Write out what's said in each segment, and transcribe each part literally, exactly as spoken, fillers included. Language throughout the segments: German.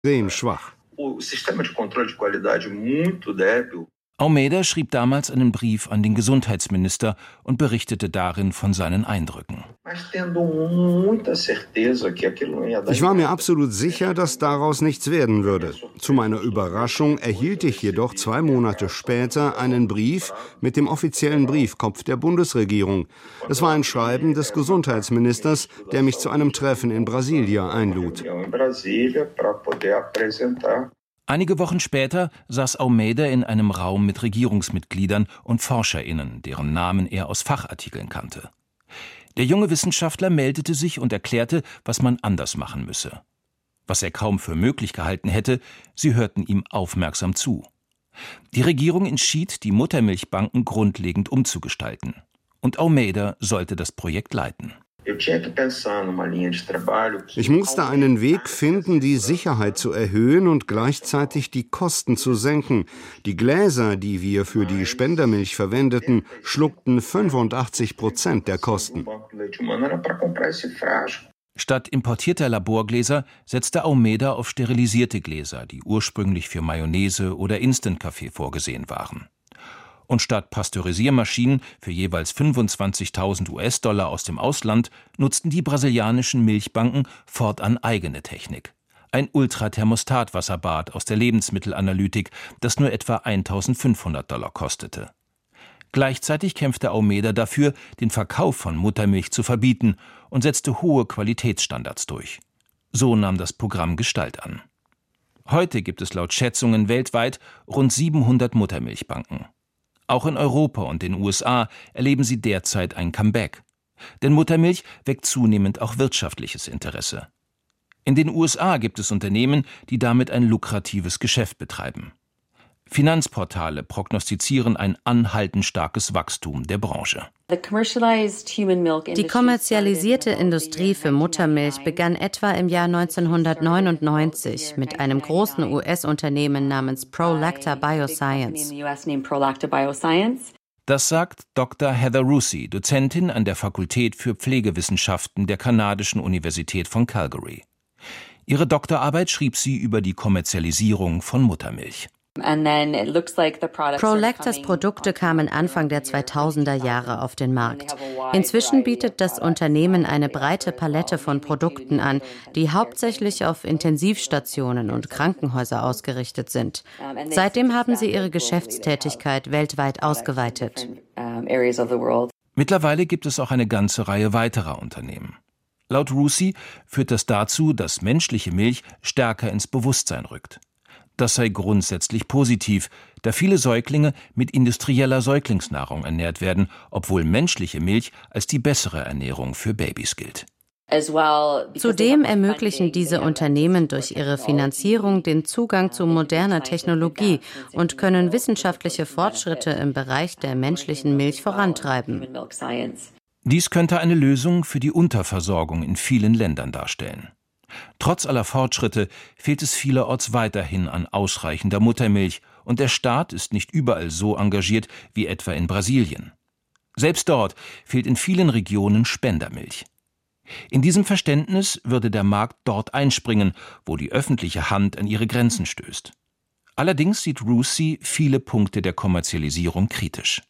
extrem schwach. Almeida schrieb damals einen Brief an den Gesundheitsminister und berichtete darin von seinen Eindrücken. Ich war mir absolut sicher, dass daraus nichts werden würde. Zu meiner Überraschung erhielt ich jedoch zwei Monate später einen Brief mit dem offiziellen Briefkopf der Bundesregierung. Es war ein Schreiben des Gesundheitsministers, der mich zu einem Treffen in Brasilia einlud. Einige Wochen später saß Almeida in einem Raum mit Regierungsmitgliedern und ForscherInnen, deren Namen er aus Fachartikeln kannte. Der junge Wissenschaftler meldete sich und erklärte, was man anders machen müsse. Was er kaum für möglich gehalten hätte, sie hörten ihm aufmerksam zu. Die Regierung entschied, die Muttermilchbanken grundlegend umzugestalten. Und Almeida sollte das Projekt leiten. Ich musste einen Weg finden, die Sicherheit zu erhöhen und gleichzeitig die Kosten zu senken. Die Gläser, die wir für die Spendermilch verwendeten, schluckten fünfundachtzig Prozent der Kosten. Statt importierter Laborgläser setzte Almeida auf sterilisierte Gläser, die ursprünglich für Mayonnaise oder Instant-Kaffee vorgesehen waren. Und statt Pasteurisiermaschinen für jeweils fünfundzwanzigtausend US-Dollar aus dem Ausland nutzten die brasilianischen Milchbanken fortan eigene Technik. Ein Ultrathermostat-Wasserbad aus der Lebensmittelanalytik, das nur etwa eintausendfünfhundert Dollar kostete. Gleichzeitig kämpfte Almeida dafür, den Verkauf von Muttermilch zu verbieten und setzte hohe Qualitätsstandards durch. So nahm das Programm Gestalt an. Heute gibt es laut Schätzungen weltweit rund siebenhundert Muttermilchbanken. Auch in Europa und den U S A erleben sie derzeit ein Comeback. Denn Muttermilch weckt zunehmend auch wirtschaftliches Interesse. In den U S A gibt es Unternehmen, die damit ein lukratives Geschäft betreiben. Finanzportale prognostizieren ein anhaltend starkes Wachstum der Branche. Die kommerzialisierte Industrie für Muttermilch begann etwa im Jahr neunzehnhundertneunundneunzig mit einem großen U S-Unternehmen namens Prolacta Bioscience. Das sagt Doktor Heather Rusey, Dozentin an der Fakultät für Pflegewissenschaften der kanadischen Universität von Calgary. Ihre Doktorarbeit schrieb sie über die Kommerzialisierung von Muttermilch. Prolactas Produkte kamen Anfang der zweitausender Jahre auf den Markt. Inzwischen bietet das Unternehmen eine breite Palette von Produkten an, die hauptsächlich auf Intensivstationen und Krankenhäuser ausgerichtet sind. Seitdem haben sie ihre Geschäftstätigkeit weltweit ausgeweitet. Mittlerweile gibt es auch eine ganze Reihe weiterer Unternehmen. Laut Rusey führt das dazu, dass menschliche Milch stärker ins Bewusstsein rückt. Das sei grundsätzlich positiv, da viele Säuglinge mit industrieller Säuglingsnahrung ernährt werden, obwohl menschliche Milch als die bessere Ernährung für Babys gilt. Zudem ermöglichen diese Unternehmen durch ihre Finanzierung den Zugang zu moderner Technologie und können wissenschaftliche Fortschritte im Bereich der menschlichen Milch vorantreiben. Dies könnte eine Lösung für die Unterversorgung in vielen Ländern darstellen. Trotz aller Fortschritte fehlt es vielerorts weiterhin an ausreichender Muttermilch und der Staat ist nicht überall so engagiert wie etwa in Brasilien. Selbst dort fehlt in vielen Regionen Spendermilch. In diesem Verständnis würde der Markt dort einspringen, wo die öffentliche Hand an ihre Grenzen stößt. Allerdings sieht Rusey viele Punkte der Kommerzialisierung kritisch.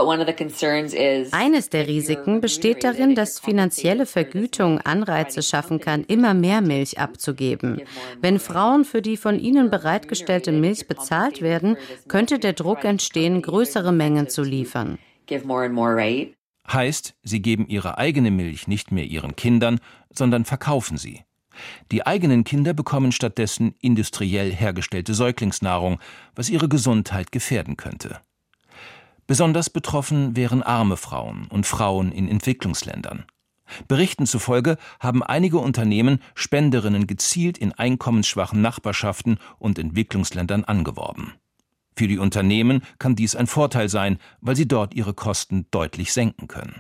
Eines der Risiken besteht darin, dass finanzielle Vergütung Anreize schaffen kann, immer mehr Milch abzugeben. Wenn Frauen für die von ihnen bereitgestellte Milch bezahlt werden, könnte der Druck entstehen, größere Mengen zu liefern. Heißt, sie geben ihre eigene Milch nicht mehr ihren Kindern, sondern verkaufen sie. Die eigenen Kinder bekommen stattdessen industriell hergestellte Säuglingsnahrung, was ihre Gesundheit gefährden könnte. Besonders betroffen wären arme Frauen und Frauen in Entwicklungsländern. Berichten zufolge haben einige Unternehmen Spenderinnen gezielt in einkommensschwachen Nachbarschaften und Entwicklungsländern angeworben. Für die Unternehmen kann dies ein Vorteil sein, weil sie dort ihre Kosten deutlich senken können.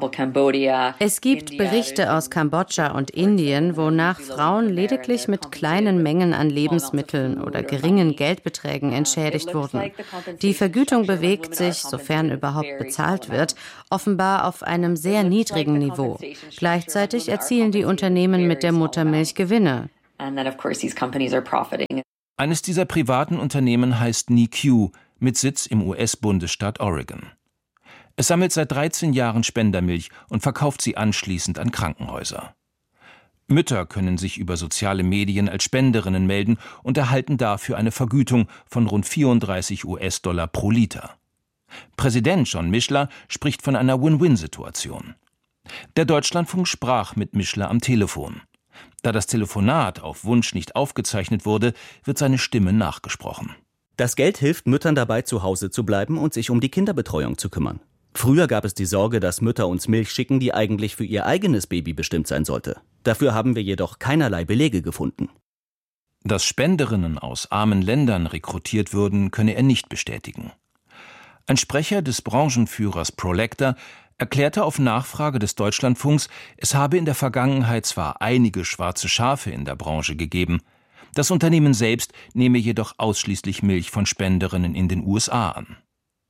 Es gibt Berichte aus Kambodscha und Indien, wonach Frauen lediglich mit kleinen Mengen an Lebensmitteln oder geringen Geldbeträgen entschädigt wurden. Die Vergütung bewegt sich, sofern überhaupt bezahlt wird, offenbar auf einem sehr niedrigen Niveau. Gleichzeitig erzielen die Unternehmen mit der Muttermilch Gewinne. Eines dieser privaten Unternehmen heißt N I C U mit Sitz im U S-Bundesstaat Oregon. Es sammelt seit dreizehn Jahren Spendermilch und verkauft sie anschließend an Krankenhäuser. Mütter können sich über soziale Medien als Spenderinnen melden und erhalten dafür eine Vergütung von rund vierunddreißig US-Dollar pro Liter. Präsident John Mischler spricht von einer Win-Win-Situation. Der Deutschlandfunk sprach mit Mischler am Telefon. Da das Telefonat auf Wunsch nicht aufgezeichnet wurde, wird seine Stimme nachgesprochen. Das Geld hilft Müttern dabei, zu Hause zu bleiben und sich um die Kinderbetreuung zu kümmern. Früher gab es die Sorge, dass Mütter uns Milch schicken, die eigentlich für ihr eigenes Baby bestimmt sein sollte. Dafür haben wir jedoch keinerlei Belege gefunden. Dass Spenderinnen aus armen Ländern rekrutiert würden, könne er nicht bestätigen. Ein Sprecher des Branchenführers Prolecta erklärte auf Nachfrage des Deutschlandfunks, es habe in der Vergangenheit zwar einige schwarze Schafe in der Branche gegeben, das Unternehmen selbst nehme jedoch ausschließlich Milch von Spenderinnen in den U S A an.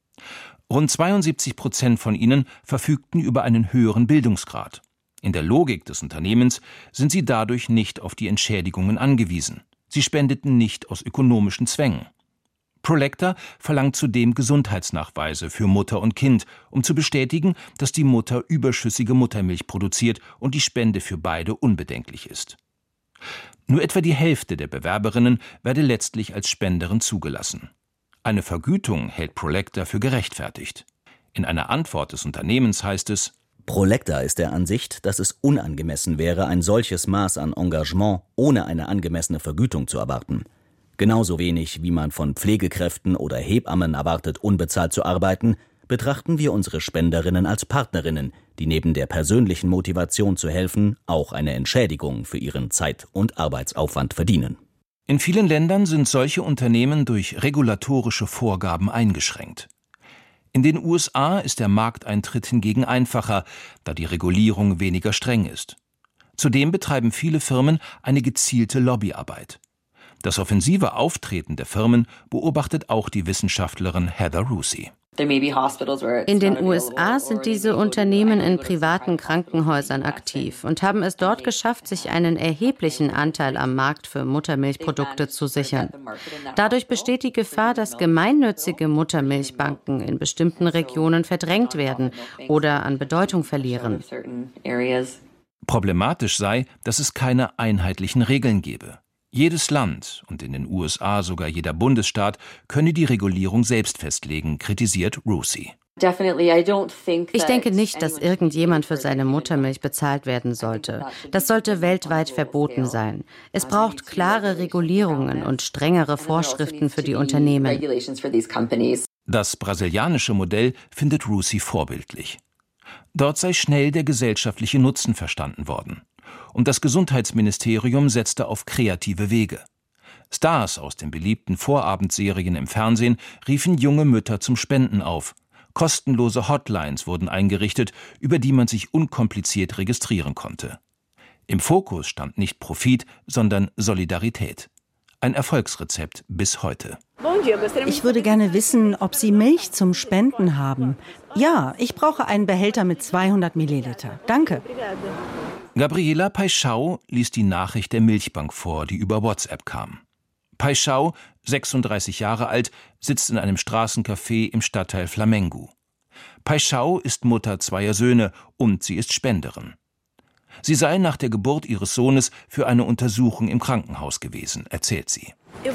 Rund zweiundsiebzig Prozent von ihnen verfügten über einen höheren Bildungsgrad. In der Logik des Unternehmens sind sie dadurch nicht auf die Entschädigungen angewiesen. Sie spendeten nicht aus ökonomischen Zwängen. Prolecta verlangt zudem Gesundheitsnachweise für Mutter und Kind, um zu bestätigen, dass die Mutter überschüssige Muttermilch produziert und die Spende für beide unbedenklich ist. Nur etwa die Hälfte der Bewerberinnen werde letztlich als Spenderin zugelassen. Eine Vergütung hält Prolecta für gerechtfertigt. In einer Antwort des Unternehmens heißt es: Prolecta ist der Ansicht, dass es unangemessen wäre, ein solches Maß an Engagement ohne eine angemessene Vergütung zu erwarten. Genauso wenig, wie man von Pflegekräften oder Hebammen erwartet, unbezahlt zu arbeiten, betrachten wir unsere Spenderinnen als Partnerinnen, die neben der persönlichen Motivation zu helfen, auch eine Entschädigung für ihren Zeit- und Arbeitsaufwand verdienen. In vielen Ländern sind solche Unternehmen durch regulatorische Vorgaben eingeschränkt. In den U S A ist der Markteintritt hingegen einfacher, da die Regulierung weniger streng ist. Zudem betreiben viele Firmen eine gezielte Lobbyarbeit. Das offensive Auftreten der Firmen beobachtet auch die Wissenschaftlerin Heather Rusey. In den U S A sind diese Unternehmen in privaten Krankenhäusern aktiv und haben es dort geschafft, sich einen erheblichen Anteil am Markt für Muttermilchprodukte zu sichern. Dadurch besteht die Gefahr, dass gemeinnützige Muttermilchbanken in bestimmten Regionen verdrängt werden oder an Bedeutung verlieren. Problematisch sei, dass es keine einheitlichen Regeln gebe. Jedes Land und in den U S A sogar jeder Bundesstaat könne die Regulierung selbst festlegen, kritisiert Rusey. Ich denke nicht, dass irgendjemand für seine Muttermilch bezahlt werden sollte. Das sollte weltweit verboten sein. Es braucht klare Regulierungen und strengere Vorschriften für die Unternehmen. Das brasilianische Modell findet Rusey vorbildlich. Dort sei schnell der gesellschaftliche Nutzen verstanden worden. Und das Gesundheitsministerium setzte auf kreative Wege. Stars aus den beliebten Vorabendserien im Fernsehen riefen junge Mütter zum Spenden auf. Kostenlose Hotlines wurden eingerichtet, über die man sich unkompliziert registrieren konnte. Im Fokus stand nicht Profit, sondern Solidarität. Ein Erfolgsrezept bis heute. Ich würde gerne wissen, ob Sie Milch zum Spenden haben. Ja, ich brauche einen Behälter mit zweihundert Milliliter. Danke. Gabriela Paixão liest die Nachricht der Milchbank vor, die über WhatsApp kam. Paixão, sechsunddreißig Jahre alt, sitzt in einem Straßencafé im Stadtteil Flamengo. Paixão ist Mutter zweier Söhne und sie ist Spenderin. Sie sei nach der Geburt ihres Sohnes für eine Untersuchung im Krankenhaus gewesen, erzählt sie.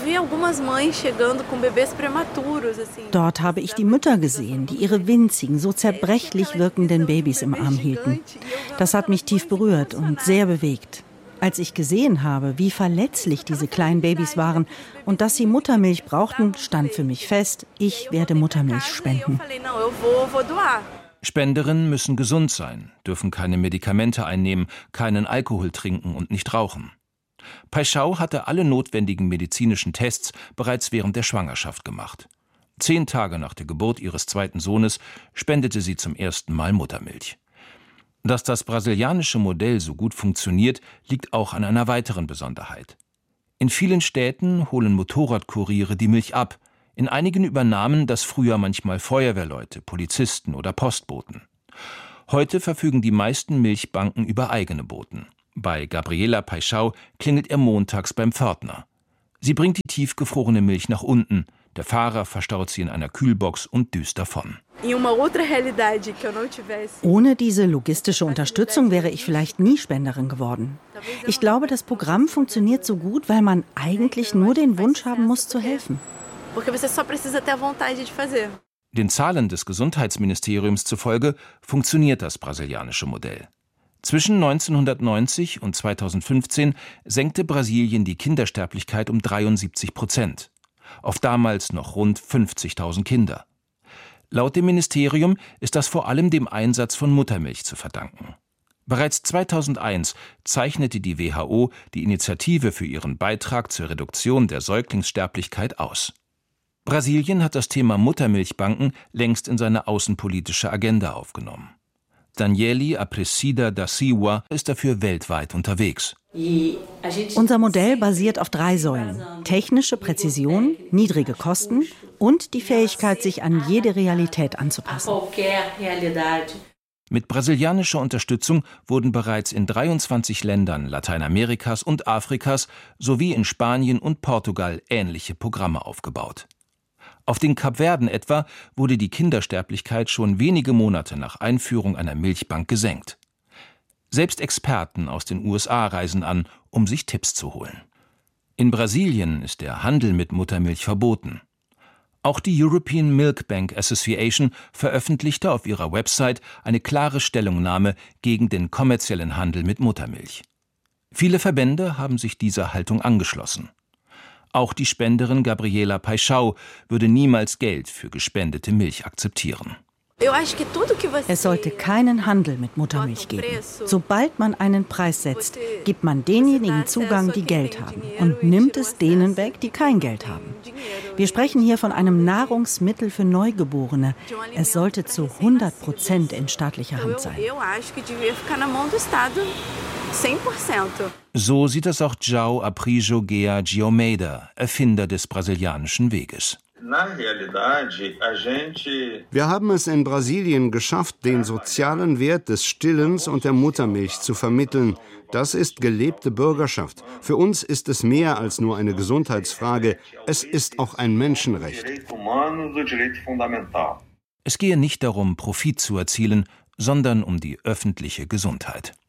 Dort habe ich die Mütter gesehen, die ihre winzigen, so zerbrechlich wirkenden Babys im Arm hielten. Das hat mich tief berührt und sehr bewegt. Als ich gesehen habe, wie verletzlich diese kleinen Babys waren und dass sie Muttermilch brauchten, stand für mich fest, ich werde Muttermilch spenden. Spenderinnen müssen gesund sein, dürfen keine Medikamente einnehmen, keinen Alkohol trinken und nicht rauchen. Paixão hatte alle notwendigen medizinischen Tests bereits während der Schwangerschaft gemacht. Zehn Tage nach der Geburt ihres zweiten Sohnes spendete sie zum ersten Mal Muttermilch. Dass das brasilianische Modell so gut funktioniert, liegt auch an einer weiteren Besonderheit. In vielen Städten holen Motorradkuriere die Milch ab. In einigen übernahmen das früher manchmal Feuerwehrleute, Polizisten oder Postboten. Heute verfügen die meisten Milchbanken über eigene Boten. Bei Gabriela Paixão klingelt er montags beim Pförtner. Sie bringt die tiefgefrorene Milch nach unten. Der Fahrer verstaut sie in einer Kühlbox und düst davon. Ohne diese logistische Unterstützung wäre ich vielleicht nie Spenderin geworden. Ich glaube, das Programm funktioniert so gut, weil man eigentlich nur den Wunsch haben muss, zu helfen. Den Zahlen des Gesundheitsministeriums zufolge funktioniert das brasilianische Modell. Zwischen neunzehnhundertneunzig und zweitausendfünfzehn senkte Brasilien die Kindersterblichkeit um dreiundsiebzig Prozent. Auf damals noch rund fünfzigtausend Kinder. Laut dem Ministerium ist das vor allem dem Einsatz von Muttermilch zu verdanken. Bereits zweitausendeins zeichnete die W H O die Initiative für ihren Beitrag zur Reduktion der Säuglingssterblichkeit aus. Brasilien hat das Thema Muttermilchbanken längst in seine außenpolitische Agenda aufgenommen. Daniele Aparecida da Silva ist dafür weltweit unterwegs. Unser Modell basiert auf drei Säulen: technische Präzision, niedrige Kosten und die Fähigkeit, sich an jede Realität anzupassen. Mit brasilianischer Unterstützung wurden bereits in dreiundzwanzig Ländern Lateinamerikas und Afrikas sowie in Spanien und Portugal ähnliche Programme aufgebaut. Auf den Kapverden etwa wurde die Kindersterblichkeit schon wenige Monate nach Einführung einer Milchbank gesenkt. Selbst Experten aus den U S A reisen an, um sich Tipps zu holen. In Brasilien ist der Handel mit Muttermilch verboten. Auch die European Milk Bank Association veröffentlichte auf ihrer Website eine klare Stellungnahme gegen den kommerziellen Handel mit Muttermilch. Viele Verbände haben sich dieser Haltung angeschlossen. Auch die Spenderin Gabriela Paixão würde niemals Geld für gespendete Milch akzeptieren. Es sollte keinen Handel mit Muttermilch geben. Sobald man einen Preis setzt, gibt man denjenigen Zugang, die Geld haben, und nimmt es denen weg, die kein Geld haben. Wir sprechen hier von einem Nahrungsmittel für Neugeborene. Es sollte zu hundert Prozent in staatlicher Hand sein. So sieht es auch João Aprígio Guea de Almeida, Erfinder des brasilianischen Weges. Wir haben es in Brasilien geschafft, den sozialen Wert des Stillens und der Muttermilch zu vermitteln. Das ist gelebte Bürgerschaft. Für uns ist es mehr als nur eine Gesundheitsfrage. Es ist auch ein Menschenrecht. Es gehe nicht darum, Profit zu erzielen, sondern um die öffentliche Gesundheit.